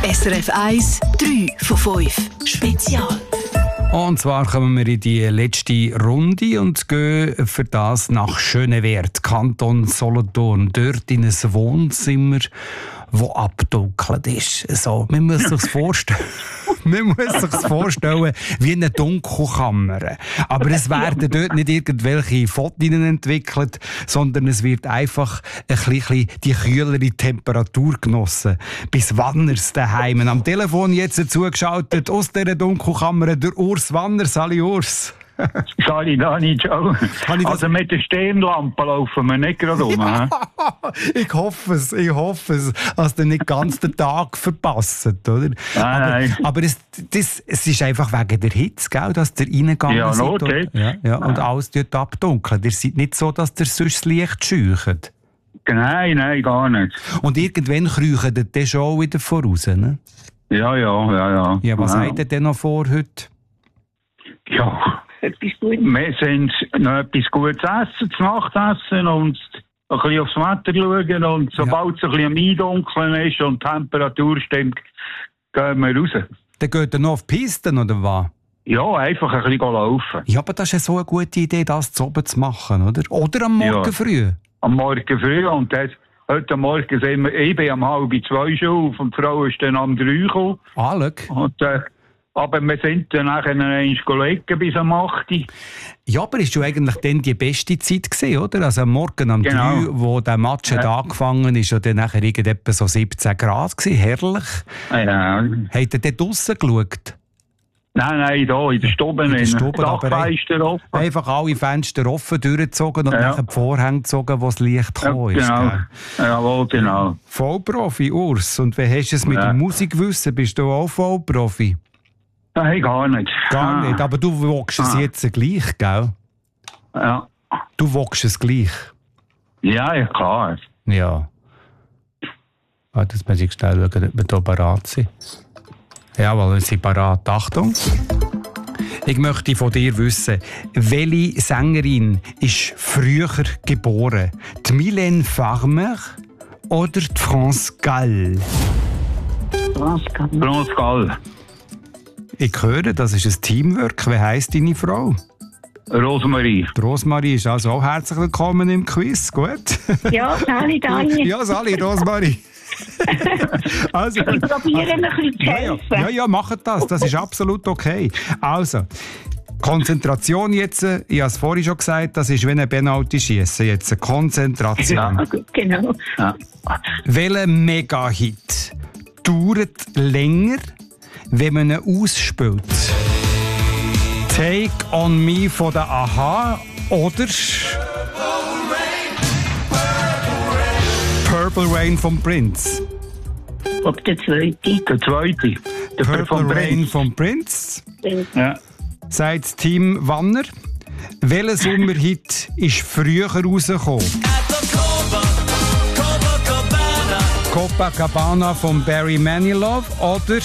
SRF 1, 3 von 5. Spezial. Und zwar kommen wir in die letzte Runde und gehen für das nach Schönewert, Kanton Solothurn. Dort in ein Wohnzimmer, das abgedunkelt ist. So, man muss sich vorstellen. Man muss sich vorstellen wie eine Dunkelkammer. Aber es werden dort nicht irgendwelche Fotos entwickelt, sondern es wird einfach ein bisschen die kühlere Temperatur genossen. Bis Wanners daheim. Am Telefon jetzt zugeschaltet aus dieser Dunkelkammer der Urs Wanner. Sali Urs. Sali, Dani, Joe. Also mit der Stirnlampe laufen wir nicht gerade um. Ja, ich hoffe es, dass ihr nicht ganz den Tag verpasst, oder? Nein. Aber es ist einfach wegen der Hitze, gell, dass ihr reingegangen ja, seid. Ja, und alles dort abdunkelt. Ihr seid nicht so, dass ihr sonst das Licht scheucht. Nein, gar nicht. Und irgendwann kriechen ihr dann schon wieder voraus, ne? Ja. Ja, was habt ihr denn noch vor heute? Ja, wir sind noch etwas Gutes essen, zu Nacht essen und ein bisschen aufs Wetter schauen. Und sobald es ein bisschen am Eindunkeln ist und die Temperatur stimmt, gehen wir raus. Dann geht ihr noch auf die Pisten, oder was? Ja, einfach ein bisschen laufen. Ja, aber das ist ja so eine gute Idee, das zu oben zu machen, oder? Oder am Morgen früh? Am Morgen früh. Und heute Morgen sind wir, ich bin um 1:30 schon auf und die Frau ist dann um 3 gekommen. Und, aber wir sind dann nachher Kollegen bis am 8. Ja, aber ist schon eigentlich dann die beste Zeit gewesen, oder? Also am Morgen um 3, wo der Match angefangen ist, und dann nachher etwa so 17 Grad gewesen. Herrlich. Ja. Habt ihr dort draussen geschaut? Nein, da in der Stube. In der Stube, aber einfach alle Fenster offen durchgezogen und nachher die Vorhänge gezogen, wo das Licht gekommen ist. Genau. Jawohl, genau. Vollprofi, Urs. Und wie hast du es mit dem Musikwissen? Bist du auch Vollprofi? Nein, gar nicht. Gar nicht, aber du wogst es jetzt gleich, gell? Ja. Du wogst es gleich? Ja, klar. Ja. Das muss ich schnell schauen, ob wir hier parat sind. Jawohl, wir sind parat. Achtung! Ich möchte von dir wissen, welche Sängerin ist früher geboren? Die Mylène Farmer oder die France Gall? France Gall. Ich höre, das ist ein Teamwork. Wie heisst deine Frau? Rosmarie. Die Rosmarie ist also auch herzlich willkommen im Quiz. Gut? Ja, Sali, Dani. Ja, Sali, Rosmarie. Also, ich probiere ein bisschen zu helfen. Ja, macht das. Das ist absolut okay. Also, Konzentration jetzt. Ich habe es vorhin schon gesagt, das ist wie ein Penalty-Schiessen. Jetzt Konzentration. Ja, gut, genau. Ja. Welcher Mega-Hit dauert länger, wenn man ihn ausspielt? Take on Me von der Aha oder Purple Rain vom Prince? Ob der zweite? Der zweite. Der Purple Rain vom Prince. Ja. Sagt das Team Wanner. Welcher Sommerhit ist früher rausgekommen? Copacabana von Barry Manilow oder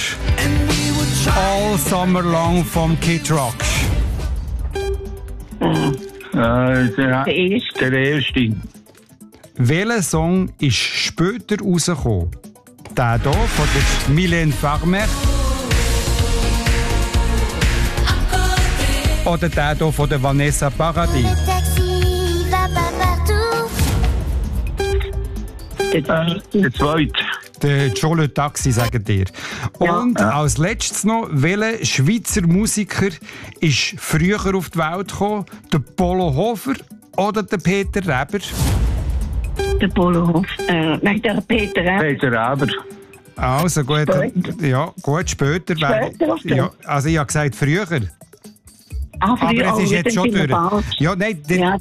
All Summer Long vom Kid Rock? Der erste. Welcher Song ist später rausgekommen? Der hier von der Mylène Farmer oder der hier von der Vanessa Paradis? Der zweite. Der Joe Le Taxi, sagt ihr. Und als letztes noch, welcher Schweizer Musiker ist früher auf die Welt gekommen? Der Polo Hofer oder der Peter Reber? Der Polo Hofer. Nein, der Peter Reber. Peter Reber. Also gut, ja, gut, später. Ja, also ich habe gesagt früher. Aber es ist jetzt schon durch. Ja, nein,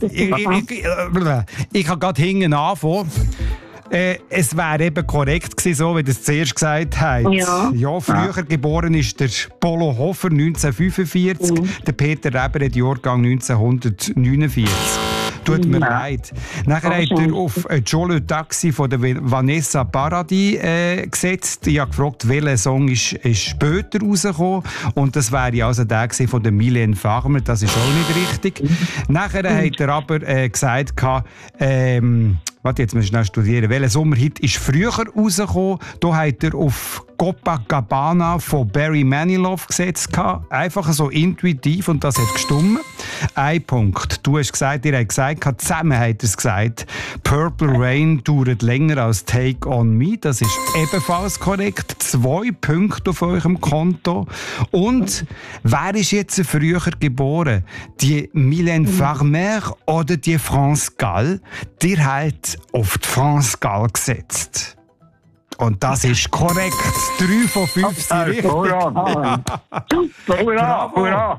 ich kann gerade hinten anfangen. Es wäre eben korrekt gewesen, so wie du es zuerst gesagt hast. Ja, früher geboren ist der Polo Hofer 1945, der Peter Reber hat Jahrgang 1949. Tut mir leid. Nachher hat er auf Joe Le Taxi von der Vanessa Paradis gesetzt. Ich habe gefragt, welcher Song ist später rausgekommen. Und das wäre also der von der Mylène Farmer. Das ist auch nicht richtig. Nachher hat er aber gesagt, Warte, jetzt müssen wir schnell studieren. Welcher Sommerhit ist früher rausgekommen? Da hat er auf Copacabana von Barry Manilow gesetzt. Einfach so intuitiv und das hat gestimmt. Ein Punkt. Du hast gesagt, ihr habt gesagt, zusammen hat er es gesagt, Purple Rain dauert länger als Take On Me. Das ist ebenfalls korrekt. 2 Punkte auf eurem Konto. Und wer ist jetzt früher geboren? Die Mylène Farmer oder die France Gall? Die hat auf die France Gall gesetzt. Und das ist korrekt. 3 von 5 sind richtig. Hurra! Hurra!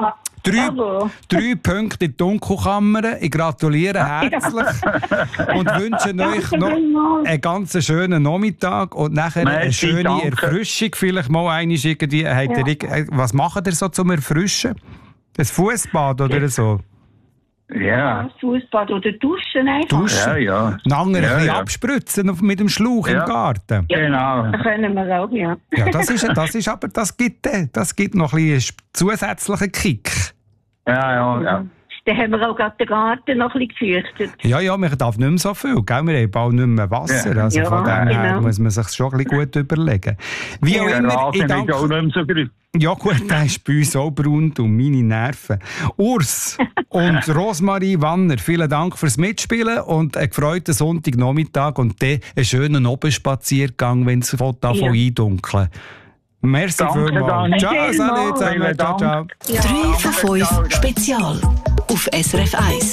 3 Punkte in die Dunkelkammer. Ich gratuliere herzlich und wünsche euch noch einen ganz schönen Nachmittag und nachher eine schöne Erfrischung. Vielleicht mal einmal irgendwie. Was macht ihr so zum Erfrischen? Ein Fußbad oder so? Ja. Fußbad oder Duschen einfach. Duschen? Ja. Nachher ein bisschen abspritzen mit dem Schlauch im Garten. Genau. Das können wir auch, ja. Ja, das gibt noch ein bisschen zusätzlichen Kick. Ja. Dann haben wir auch gerade den Garten noch ein bisschen gefürchtet. Ja, man darf nicht mehr so viel, gell? Wir haben bald nicht mehr Wasser. Also von dem her muss man sich schon ein bisschen gut überlegen. Wie auch immer, ich danke... auch nicht mehr so grün. Ja gut, der ist bei uns auch braun und meine Nerven. Urs und Rosmarie Wanner, vielen Dank fürs Mitspielen und einen gefreuten Sonntagnachmittag und dann einen schönen Obenspaziergang, wenn es davon eindunkeln. Merci vielmals. Ciao, salut zusammen. Ciao. 3 von 5 Spezial auf SRF 1.